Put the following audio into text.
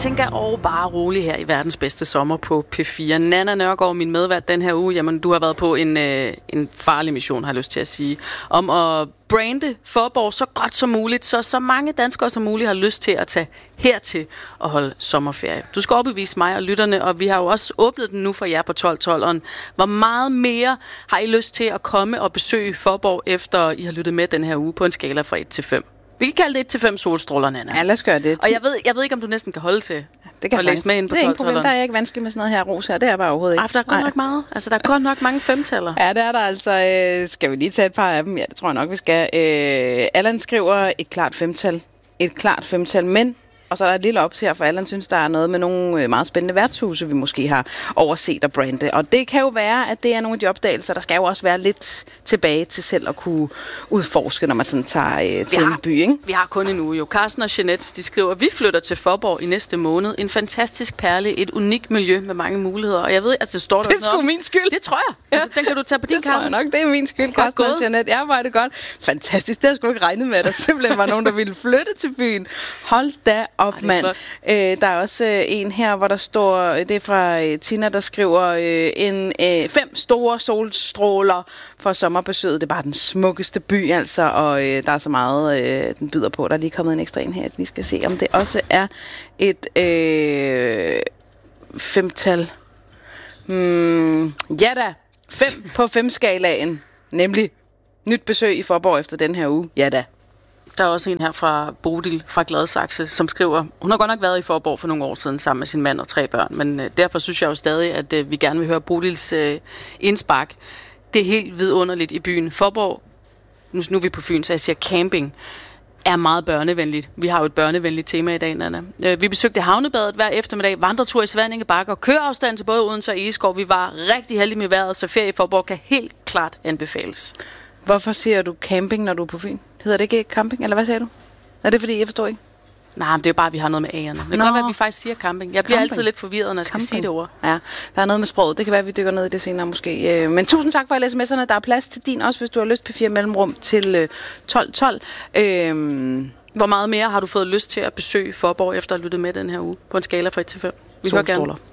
tænker, bare rolig her i verdens bedste sommer på P4. Nanna Nørgaard, min medvært den her uge, jamen du har været på en farlig mission, har jeg lyst til at sige, om at brande Faaborg så godt som muligt, så mange danskere som muligt har lyst til at tage hertil og holde sommerferie. Du skal overbevise mig og lytterne, og vi har jo også åbnet den nu for jer på 12-12'eren. Hvor meget mere har I lyst til at komme og besøge Faaborg, efter I har lyttet med den her uge på en skala fra 1 til 5? Vi kan kalde det 1-5 solstråler, Nanna. Ja, lad os gøre det. Og jeg ved ikke, om du næsten kan holde til det kan at læse med ind på 12-12'eren. Der er jeg ikke vanskelig med sådan noget her, Rosa. Det er bare overhovedet ikke. Der er godt nok meget. Altså, der er godt nok mange femtaller. Ja, det er der altså. Skal vi lige tage et par af dem? Ja, det tror jeg nok, vi skal. Allan skriver et klart femtal. Et klart femtal, men... Og så er der et lille ops her, for Allan synes, der er noget med nogle meget spændende værtshuse, vi måske har overset og brande. Og det kan jo være, at det er nogle af de opdagelser, der skal jo også være lidt tilbage til selv at kunne udforske, når man sådan tager til en by, ikke? Vi har kun en uge jo. Carsten og Jeanette, de skriver, vi flytter til Faaborg i næste måned. En fantastisk perle, et unikt miljø med mange muligheder. Og jeg ved, altså det står der. Det er sgu min skyld. Det tror jeg. Ja. Altså, den kan du tage på din kappe. Det tror jeg nok, det er min skyld, Carsten og Jeanette. Ja, var det godt. Fantastisk. Det har jeg sgu ikke regnet med, at der simpelthen var nogen, der ville flytte til byen. Hold da op, mand. Der er også en her, hvor der står, det er fra Tina, der skriver 5 store solstråler for sommerbesøget. Det er bare den smukkeste by, altså, og der er så meget, den byder på. Der er lige kommet en ekstra en her, at vi skal se, om det også er et femtal. Ja da, 5 på 5-skalaen, nemlig nyt besøg i Faaborg efter den her uge. Ja da. Der er også en her fra Bodil fra Gladsaxe, som skriver, hun har godt nok været i Faaborg for nogle år siden sammen med sin mand og 3 børn, men derfor synes jeg jo stadig, at vi gerne vil høre Bodils indspark. Det er helt vidunderligt i byen. Faaborg, nu er vi på Fyn, så jeg siger camping, er meget børnevenligt. Vi har jo et børnevenligt tema i dag, Nanna. Vi besøgte havnebadet hver eftermiddag, vandretur i Svanninge Bakker, køreafstand til både Odense og Egeskov. Vi var rigtig heldige med vejret, så ferie i Faaborg kan helt klart anbefales. Hvorfor siger du camping, når du er på Fyn? Hedder det ikke camping, eller hvad sagde du? Er det fordi, jeg forstår ikke? Nej, det er jo bare, at vi har noget med A'erne. Det kan godt være, at vi faktisk siger camping. Jeg bliver altid lidt forvirret, når jeg skal sige det ord. Ja, der er noget med sproget. Det kan være, at vi dykker ned i det senere måske. Men tusind tak for alle sms'erne. Der er plads til din også, hvis du har lyst på 4 mellemrum til 1212. Hvor meget mere har du fået lyst til at besøge Faaborg efter at have lyttet med den her uge? På en skala fra 1 til 5. Vi hører gerne.